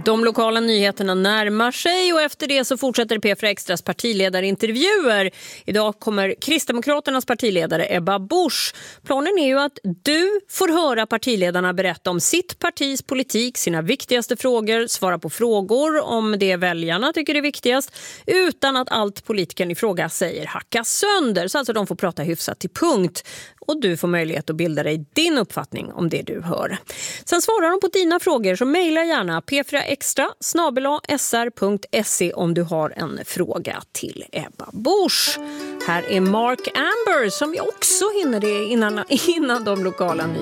De lokala nyheterna närmar sig och efter det så fortsätter P4 Extras partiledarintervjuer. Idag kommer Kristdemokraternas partiledare Ebba Busch. Planen är ju att du får höra partiledarna berätta om sitt partis politik, sina viktigaste frågor, svara på frågor om det väljarna tycker är viktigast utan att allt politikern i fråga säger hacka sönder. Så alltså de får prata hyfsat till punkt. Och du får möjlighet att bilda dig din uppfattning om det du hör. Sen svarar de på dina frågor så mejla gärna p4extra@sr.se om du har en fråga till Ebba Busch. Här är Mark Amber som vi också hinner det innan de lokala nyheterna.